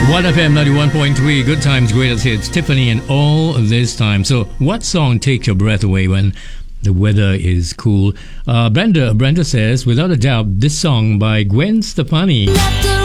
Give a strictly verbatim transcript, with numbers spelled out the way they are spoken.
one F M ninety-one point three, Good Times, Greatest Hits, Tiffany and All This Time. So, what song takes your breath away when the weather is cool? Uh, Brenda, Brenda says, without a doubt, this song by Gwen Stefani.